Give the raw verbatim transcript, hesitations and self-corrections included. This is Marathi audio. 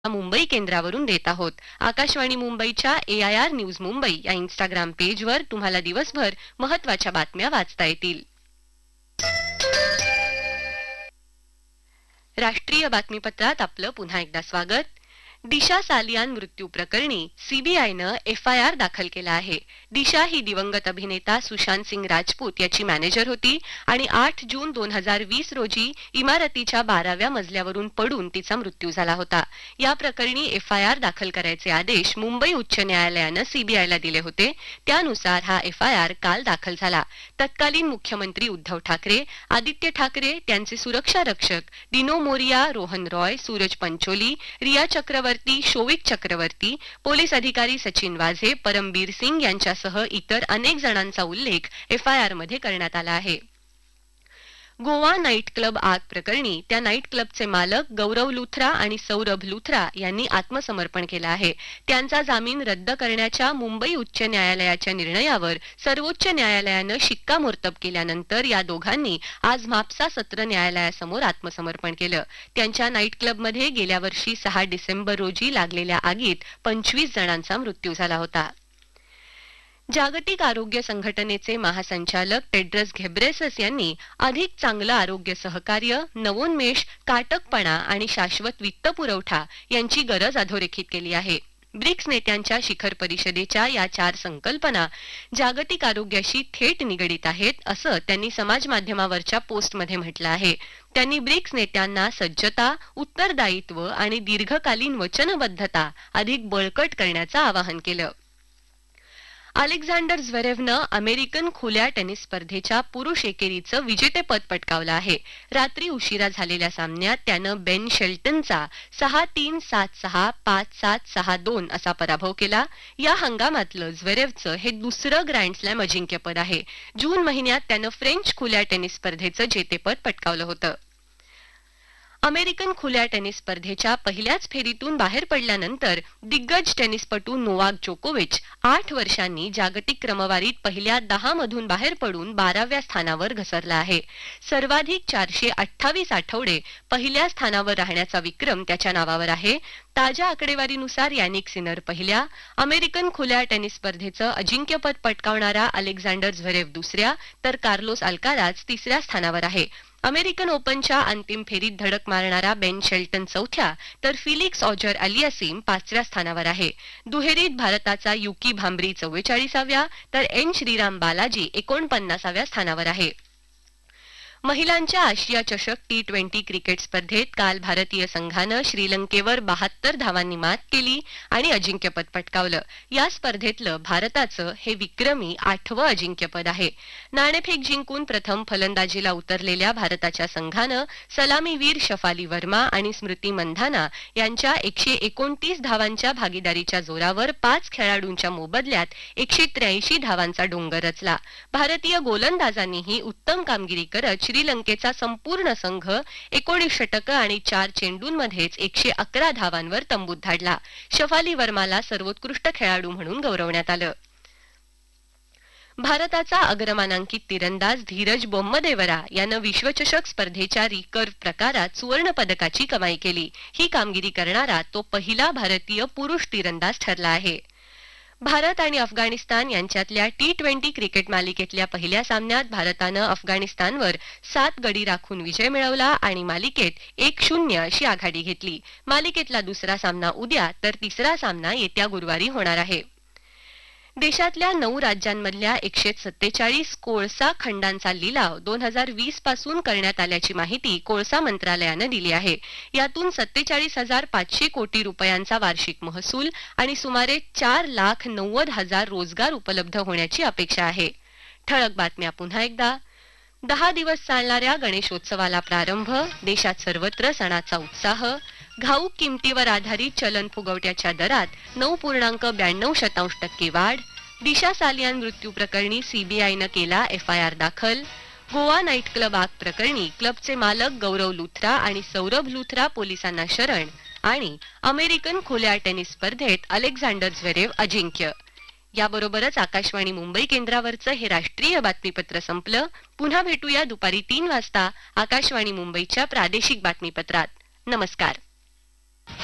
मुंबई केंद्रावरून देत आहोत। आकाशवाणी मुंबईच्या ए आय आर न्यूज मुंबई या इंस्टाग्राम पेजवर तुम्हाला दिवसभर महत्त्वाच्या बातम्या वाचता येतील। राष्ट्रीय बातमीपत्रात आपलं पुन्हा एकदा स्वागत। दिशा सालियान मृत्यू प्रकरणी सीबीआयनं एफ आय आर दाखल केला आहे। दिशा ही दिवंगत अभिनेता सुशांत सिंग राजपूत याची मॅनेजर होती आणि आठ जून दोन हजार वीस रोजी इमारतीच्या बाराव्या मजल्यावरून पडून तिचा मृत्यू झाला होता। या प्रकरणी एफ आय आर दाखल करायचे आदेश मुंबई उच्च न्यायालयानं सीबीआयला दिले होते। त्यानुसार हा एफ आय आर काल दाखल झाला। तत्कालीन मुख्यमंत्री उद्धव ठाकरे, आदित्य ठाकरे, त्यांचे सुरक्षा रक्षक दिनो मोरिया, रोहन रॉय, सूरज पंचोली, रिया चक्रवर्ती, शोविक चक्रवर्ती, पोलीस अधिकारी सचिन वाझे, परमबीर सिंग यांच्यासह इतर अनेक जणांचा उल्लेख एफ आय आर मध्ये करण्यात आला आहे। गोवा नाईट क्लब आग प्रकरणी त्या नाईट क्लबचे मालक गौरव लुथरा आणि सौरभ लुथरा यांनी आत्मसमर्पण केलं आहे। त्यांचा जामीन रद्द करण्याच्या मुंबई उच्च न्यायालयाच्या निर्णयावर सर्वोच्च न्यायालयानं शिक्कामोर्तब केल्यानंतर या दोघांनी आज म्हापसा सत्र न्यायालयासमोर आत्मसमर्पण केलं। त्यांच्या नाईट क्लबमध्ये गेल्या वर्षी सहा डिसेंबर रोजी लागलेल्या आगीत पंचवीस जणांचा मृत्यू झाला होता। जागतिक आरोग्य संघटनेचे महासंचालक टेड्रस घेब्रेसस यांनी अधिक चांगलं आरोग्य सहकार्य, नवोन्मेष, काटकपणा आणि शाश्वत वित्तपुरवठा यांची गरज अधोरेखित केली आहे। ब्रिक्स नेत्यांच्या शिखर परिषदेच्या या चार संकल्पना जागतिक आरोग्याशी थेट निगडीत आहेत असं त्यांनी समाज माध्यमावरच्या पोस्टमध्ये म्हटलं आहे। त्यांनी ब्रिक्स नेत्यांना सज्जता, उत्तरदायित्व आणि दीर्घकालीन वचनबद्धता अधिक बळकट करण्याचं आवाहन केलं। अलेक्झांडर झ्वेरेवनं अमेरिकन खुल्या टेनिस स्पर्धेच्या पुरुष एकेरीचं विजेतेपद पटकावलं आहे। रात्री उशिरा झालेल्या सामन्यात त्यानं बेन शेल्टनचा सहा तीन, सात सहा, पाच सात, सहा दोन असा पराभव केला। या हंगामातलं झ्वेरेवचं हे दुसरं ग्रँड स्लॅम अजिंक्यपद आहे। जून महिन्यात त्यानं फ्रेंच खुल्या टेनिस स्पर्धेचं जेतेपद पटकावलं होतं। अमेरिकन खुल्या टेनिस स्पर्धेच्या पहिल्याच फेरीतून बाहेर पडल्यानंतर दिग्गज टेनिसपटू नोवाक जोकोविच आठ वर्षांनी जागतिक क्रमवारीत पहिल्या दहा मधून बाहेर पडून बाराव्या स्थानावर घसरला आहे। सर्वाधिक चारशे अठ्ठावीस आठवडे पहिल्या स्थानावर राहण्याचा विक्रम त्याच्या नावावर आहे। ताज्या आकडेवारीनुसार यानिक सिनर पहिल्या, अमेरिकन खुल्या टेनिस स्पर्धेचं अजिंक्यपद पटकावणारा अलेक्झांडर झ्वेरेव दुसऱ्या, तर कार्लोस अल्काराज तिसऱ्या स्थानावर आहे। अमेरिकन ओपनच्या अंतिम फेरीत धडक मारणारा बेन शेल्टन चौथ्या, तर फिलिक्स ऑजर अलियासिम पाचव्या स्थानावर आहे। दुहेरीत भारताचा युकी भांबरी चव्वेचाळीसाव्या, तर एन श्रीराम बालाजी एकोणपन्नासाव्या स्थानावर आहे। महिलांच्या आशिया चषक टी ट्वेंटी क्रिकेट स्पर्धेत काल भारतीय संघानं श्रीलंकेवर बहात्तर धावांनी मात केली आणि अजिंक्यपद पटकावलं। या स्पर्धेतलं भारताचं हे विक्रमी आठवं अजिंक्यपद आहे। नाणेफेक जिंकून प्रथम फलंदाजीला उतरलेल्या भारताच्या संघानं सलामीवीर शफाली वर्मा आणि स्मृती मंधाना यांच्या एकशे एकोणतीस धावांच्या भागीदारीच्या जोरावर पाच खेळाडूंच्या मोबदल्यात एकशे त्र्याऐंशी धावांचा डोंगर रचला। भारतीय गोलंदाजांनीही उत्तम कामगिरी करत श्रीलंकेचा संपूर्ण संघ एकोणीस षटकं आणि चार चेंडूंमध्येच एकशे अकरा धावांवर तंबूत धाडला। शफाली वर्माला सर्वोत्कृष्ट खेळाडू म्हणून गौरवण्यात आलं। भारताचा अग्रमानांकित तिरंदाज धीरज बोम्मदेवरा यानं विश्वचषक स्पर्धेच्या रिकर्व्ह प्रकारात सुवर्ण पदकाची कमाई केली। ही कामगिरी करणारा तो पहिला भारतीय पुरुष तिरंदाज ठरला आहे। भारत आणि अफगाणिस्तान यांच्यातल्या टी ट्वेंटी क्रिकेट मालिकेतल्या पहिल्या सामन्यात भारतानं अफगाणिस्तानवर सात गडी राखून विजय मिळवला आणि मालिकेत एक शून्य अशी आघाडी घेतली। मालिकेतला दुसरा सामना उद्या, तर तिसरा सामना येत्या गुरुवारी होणार आहे। देशातल्या नऊ राज्यांमधल्या एकशे सत्तेचाळीस कोळसा खंडांचा लिलाव दोन हजार वीस पासून करण्यात आल्याची माहिती कोळसा मंत्रालयानं दिली आहे। यातून सत्तेचाळीस हजार पाचशे कोटी रुपयांचा वार्षिक महसूल आणि सुमारे चार लाख नव्वद हजार रोजगार उपलब्ध होण्याची अपेक्षा आहे। ठळक बातम्या पुन्हा एकदा। दहा दिवस चालणाऱ्या गणेशोत्सवाला प्रारंभ, देशात सर्वत्र सणाचा उत्साह। घाऊक किमतीवर आधारित चलन फुगवट्याच्या दरात नऊ पूर्णांक ब्याण्णव शतांश टक्के वाढ। दिशा सालियान मृत्यू प्रकरणी सीबीआयनं केला एफ आय आर दाखल। गोवा नाईट क्लब आग प्रकरणी क्लबचे मालक गौरव लुथरा आणि सौरभ लुथरा पोलिसांना शरण। आणि अमेरिकन खुल्या टेनिस स्पर्धेत अलेक्झांडर झ्वेरेव अजिंक्य। याबरोबरच आकाशवाणी मुंबई केंद्रावरचं हे राष्ट्रीय बातमीपत्र संपलं। पुन्हा भेटूया दुपारी तीन वाजता आकाशवाणी मुंबईच्या प्रादेशिक बातमीपत्रात। नमस्कार।